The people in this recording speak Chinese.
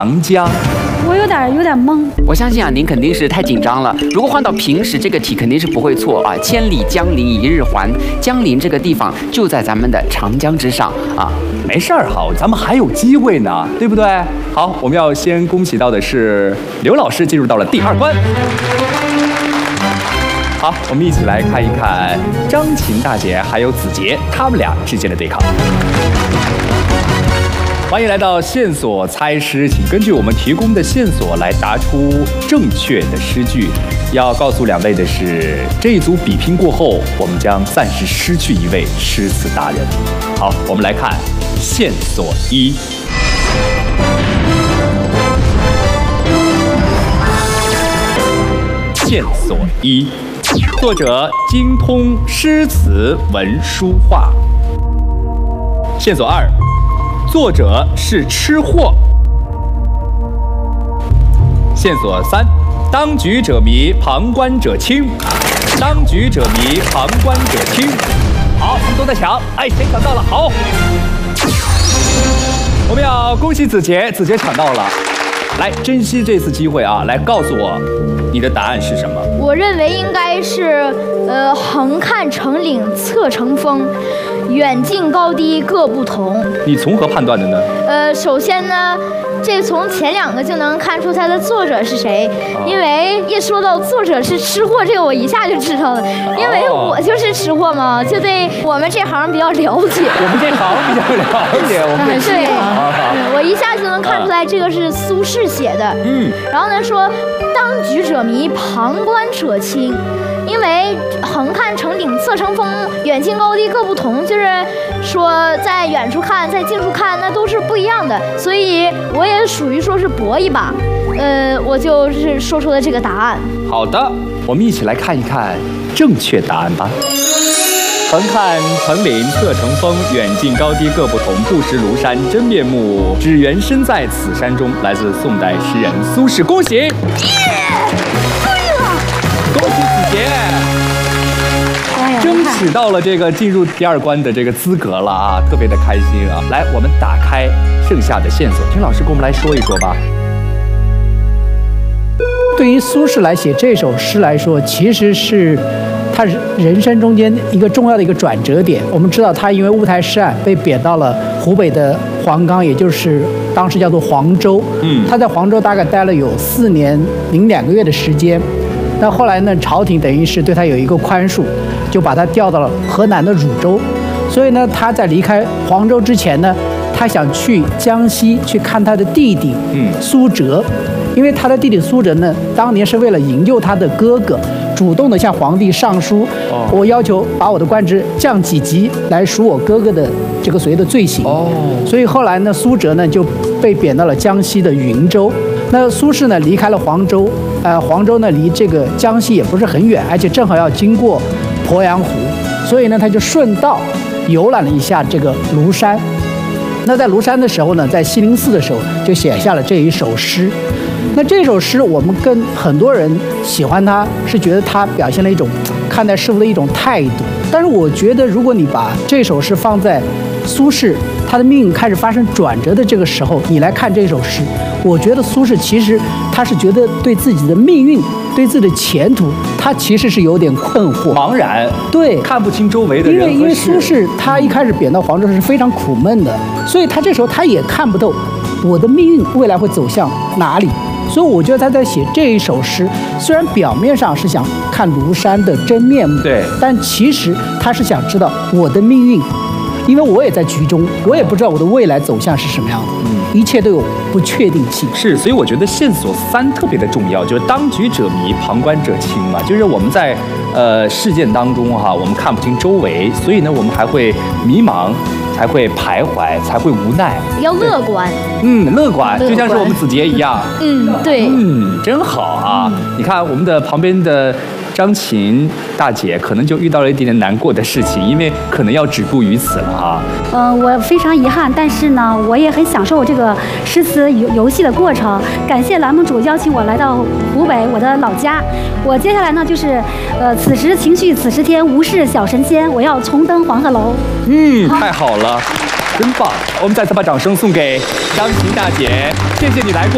长江。 我有点懵。 我相信啊，您肯定是太紧张了。如果换到平时，这个题肯定是不会错啊。千里江陵一日还，江陵这个地方就在咱们的长江之上啊。 没事儿哈，咱们还有机会呢，对不对？好，我们要先恭喜到的是刘老师进入到了第2关。好，我们一起来看一看张琴大姐还有子杰他们俩之间的对抗。欢迎来到线索猜诗，请根据我们提供的线索来答出正确的诗句。要告诉2位的是，这一组比拼过后，我们将暂时失去1位诗词达人。好，我们来看线索1。线索1，作者精通诗词文书画。线索2。作者是吃货。线索3，当局者迷，旁观者清。当局者迷，旁观者清。好，他们都在抢，哎，谁抢到了？好，我们要恭喜子杰，子杰抢到了。来，珍惜这次机会啊，来告诉我你的答案是什么？ 我认为应该是横看成岭侧成峰，远近高低各不同。 你从何判断的呢？ 首先呢，这从前2个就能看出它的作者是谁，因为一说到作者是吃货，这个我一下就知道了，因为我就是吃货嘛，就对我们这行比较了解。 我们这行比较了解，我们对，我一下就能看出来这个是苏轼写的。然后呢说当局者迷，旁观者清。因为横看成岭侧成峰，远近高低各不同，就是说在远处看，在近处看，那都是不一样的，所以我也属于说是搏一把，我就是说出了这个答案。 好的，我们一起来看一看正确答案吧。横看成岭侧成峰，远近高低各不同，不识庐山真面目，只缘身在此山中。来自宋代诗人苏轼，恭喜！恭喜子杰，争取到了这个进入第2关的这个资格了啊，特别的开心啊！来，我们打开剩下的线索，请老师给我们来说一说吧。 对于苏轼来写这首诗来说，其实是他人生中间一个重要的一个转折点。我们知道，他因为乌台诗案被贬到了湖北的黄冈，也就是当时叫做黄州。他在黄州大概待了有4年零2个月的时间。那后来呢，朝廷等于是对他有一个宽恕，就把他调到了河南的汝州。所以呢，他在离开黄州之前呢，他想去江西去看他的弟弟苏辙，因为他的弟弟苏辙呢，当年是为了营救他的哥哥，主动的向皇帝上书，我要求把我的官职降几级来赎我哥哥的这个所谓的罪行。所以后来呢，苏辙呢就被贬到了江西的云州。那苏轼呢离开了黄州，黄州呢离这个江西也不是很远，而且正好要经过鄱阳湖，所以呢他就顺道游览了一下这个庐山。那在庐山的时候呢，在西林寺的时候就写下了这一首诗。那这首诗我们跟很多人喜欢它，是觉得它表现了一种看待事物的一种态度。但是我觉得，如果你把这首诗放在苏轼他的命运开始发生转折的这个时候，你来看这首诗，我觉得苏轼其实他是觉得对自己的命运、对自己的前途，他其实是有点困惑、 茫然， 对， 看不清周围的人和事。 因为苏轼他一开始贬到黄州是非常苦闷的，所以他这时候他也看不透我的命运未来会走向哪里。所以我觉得他在写这一首诗，虽然表面上是想看庐山的真面目， 对， 但其实他是想知道我的命运，因为我也在局中，我也不知道我的未来走向是什么样的，一切都有不确定性。 是，所以我觉得线索3特别的重要，就是当局者迷，旁观者清嘛，就是我们在事件当中哈，我们看不清周围，所以呢，我们还会迷茫，才会徘徊，才会无奈， 要乐观。 乐观，就像是我们子杰一样。 对。 真好啊！你看我们的旁边的张琴大姐，可能就遇到了一点点难过的事情，因为可能要止步于此了啊。 我非常遗憾，但是呢，我也很享受这个诗词游戏的过程。感谢栏目组邀请我来到湖北我的老家。我接下来呢就是此时情绪此时天，无事小神仙，我要重登黄鹤楼。 太好了，真棒！我们再次把掌声送给张琴大姐，谢谢你来过。